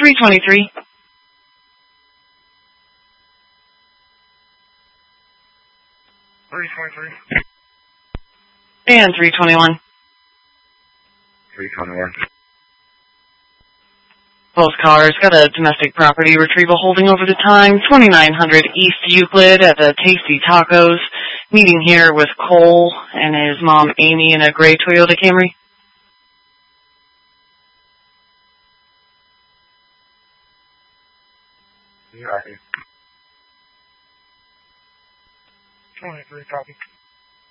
323. 323. And 321. 321. Both cars got a domestic property retrieval holding over the time, 2900 East Euclid at the Tasty Tacos. Meeting here with Cole and his mom Amy in a gray Toyota Camry. Yeah. 23 copy.